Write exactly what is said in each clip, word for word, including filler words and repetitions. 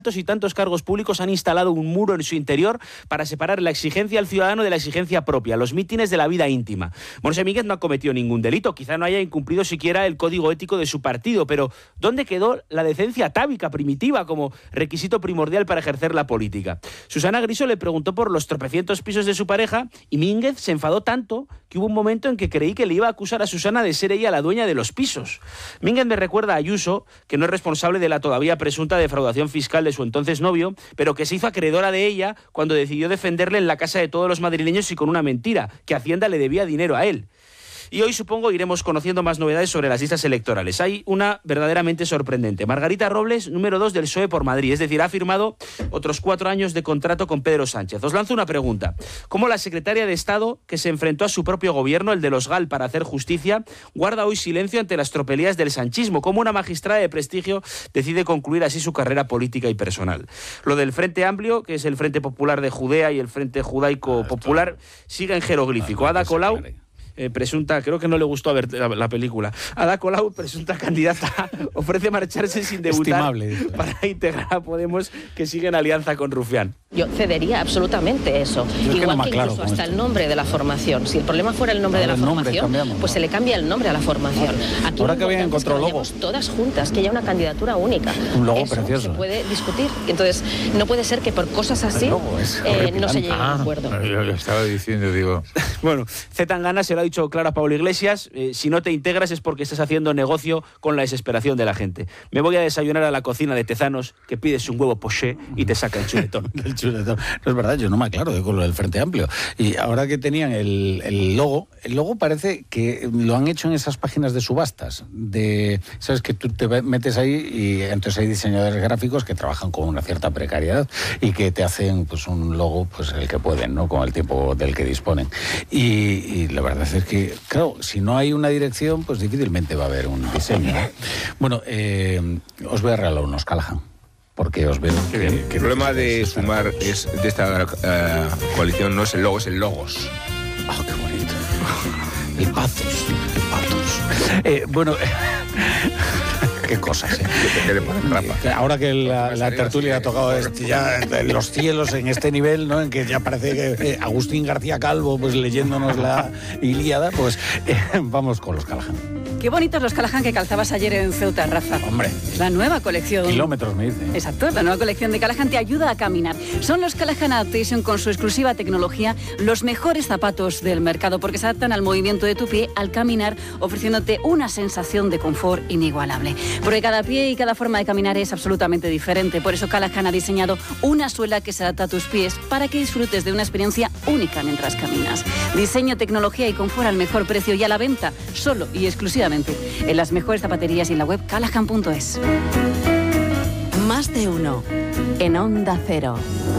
Tantos y tantos cargos públicos han instalado un muro en su interior para separar la exigencia al ciudadano de la exigencia propia, los mítines de la vida íntima. Monse Mínguez no ha cometido ningún delito, quizá no haya incumplido siquiera el código ético de su partido, pero ¿dónde quedó la decencia atávica, primitiva, como requisito primordial para ejercer la política? Susana Griso le preguntó por los tropecientos pisos de su pareja y Mínguez se enfadó tanto que hubo un momento en que creí que le iba a acusar a Susana de ser ella la dueña de los pisos. Mínguez me recuerda a Ayuso, que no es responsable de la todavía presunta defraudación fiscal de su entonces novio, pero que se hizo acreedora de ella cuando decidió defenderle en la casa de todos los madrileños y con una mentira, que Hacienda le debía dinero a él. Y hoy supongo iremos conociendo más novedades sobre las listas electorales. Hay una verdaderamente sorprendente. Margarita Robles, número dos del P S O E por Madrid, es decir, ha firmado otros cuatro años de contrato con Pedro Sánchez. Os lanzo una pregunta. ¿Cómo la secretaria de Estado, que se enfrentó a su propio gobierno, el de los G A L, para hacer justicia, guarda hoy silencio ante las tropelías del sanchismo? ¿Cómo una magistrada de prestigio decide concluir así su carrera política y personal? Lo del Frente Amplio, que es el Frente Popular de Judea y el Frente Judaico Popular, sigue en jeroglífico. Ada Colau... Eh, presunta, creo que no le gustó ver la, la película. Ada Colau, presunta candidata, ofrece marcharse sin debutar. Estimable, para integrar a Podemos, que sigue en alianza con Rufián. Yo cedería absolutamente eso. Yo Igual que, que incluso claro hasta esto. el nombre de la formación. Si el problema fuera el nombre Ahora de la formación, nombre, pues se le cambia el nombre a la formación. Aquí Ahora que habían encontrado logo. Todas juntas, que haya una candidatura única. Un logo eso precioso. Se puede discutir. Entonces, no puede ser que por cosas así eh, no se llegue a un acuerdo. Ah, yo lo estaba diciendo, digo... Bueno, Zetangana se lo ha dicho claro a Pablo Iglesias, eh, si no te integras es porque estás haciendo negocio con la desesperación de la gente. Me voy a desayunar a la cocina de Tezanos, que pides un huevo poché y te saca el chuletón. el chuletón. No es verdad, yo no me aclaro de con lo del Frente Amplio. Y ahora que tenían el, el logo, el logo parece que lo han hecho en esas páginas de subastas. De, sabes que tú te metes ahí y entonces hay diseñadores gráficos que trabajan con una cierta precariedad y que te hacen pues un logo pues el que pueden, ¿no? Con el tiempo del que disponen. Y, y la verdad es que, claro, si no hay una dirección, pues difícilmente va a haber un diseño, ¿no? Bueno, eh, os voy a regalar unos Callahan, porque os veo que... que que el problema de estar... Sumar es de esta uh, coalición no es el logo, es el logos. ¡Oh, qué bonito! El pathos, el pathos. Eh, bueno... Qué cosas, ¿eh? ¿Qué le ponen rapa? Ahora que la, la tertulia ha tocado este, ya los cielos en este nivel, ¿no? En que ya parece que eh, Agustín García Calvo, pues leyéndonos la Ilíada, pues eh, vamos con los Callahan. Qué bonitos los Callahan que calzabas ayer en Ceuta, Rafa. Hombre. La nueva colección. Kilómetros, me dice. Exacto, la nueva colección de Callahan te ayuda a caminar. Son los Callahan Adaptation con su exclusiva tecnología, los mejores zapatos del mercado, porque se adaptan al movimiento de tu pie al caminar, ofreciéndote una sensación de confort inigualable. Porque cada pie y cada forma de caminar es absolutamente diferente. Por eso Callahan ha diseñado una suela que se adapta a tus pies para que disfrutes de una experiencia única mientras caminas. Diseño, tecnología y confort al mejor precio y a la venta, solo y exclusivamente en las mejores zapaterías y en la web callahan punto es. Más de uno en Onda Cero.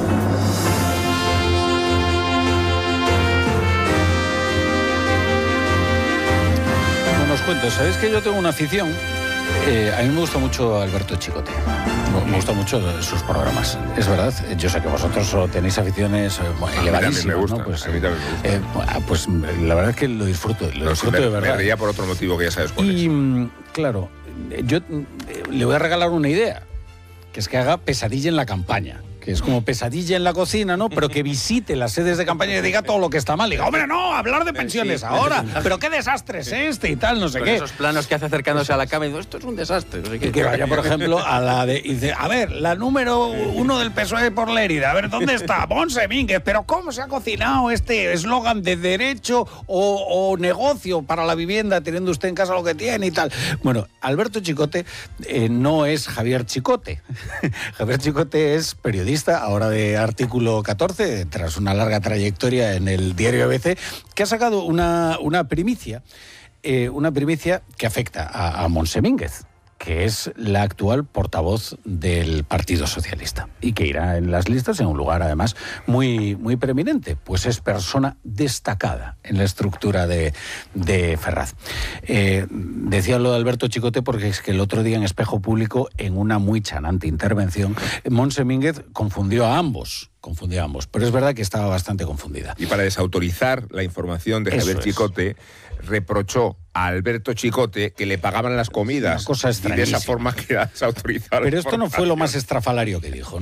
Bueno, os cuento, ¿sabéis que yo tengo una afición? Eh, a mí me gusta mucho Alberto Chicote. Me gustan mucho sus programas. Es verdad, yo sé que vosotros solo tenéis aficiones eh, elevadísimas, me gusta, ¿no? Pues, a mí también me gusta. Eh, pues la verdad es que lo disfruto, lo no, disfruto me, de verdad. Me reía por otro motivo que ya sabes cuál y, es. Claro, yo le voy a regalar una idea, que es que haga Pesadilla en la campaña. Que es como Pesadilla en la cocina, ¿no? Pero que visite las sedes de campaña y diga todo lo que está mal. Diga, hombre, no, hablar de pensiones sí, ahora. Pero qué desastre es este y tal, no sé Con qué. Esos planos que hace acercándose a la cama y dice, esto es un desastre. No sé qué. Y que vaya, por ejemplo, a la de... Y dice, a ver, la número uno del P S O E por Lérida. A ver, ¿dónde está? Monse Mínguez. Pero ¿cómo se ha cocinado este eslogan de derecho o, o negocio para la vivienda, teniendo usted en casa lo que tiene y tal? Bueno, Alberto Chicote eh, no es Javier Chicote. Javier Chicote es periodista, ahora de Artículo catorce, tras una larga trayectoria en el diario A B C, que ha sacado una, una primicia, eh, una primicia que afecta a, a Monse Mínguez, que es la actual portavoz del Partido Socialista y que irá en las listas en un lugar además muy, muy preeminente, pues es persona destacada en la estructura de, de Ferraz. Eh, decía lo de Alberto Chicote porque es que el otro día en Espejo Público, en una muy chanante intervención, Monse Mínguez confundió a ambos. confundíamos. Pero es verdad que estaba bastante confundida. Y para desautorizar la información de Eso Javier es. Chicote, reprochó a Alberto Chicote que le pagaban las comidas. Una cosa y de esa extrañísima. forma queda desautorizado. Pero esto no fue lo más estrafalario que dijo.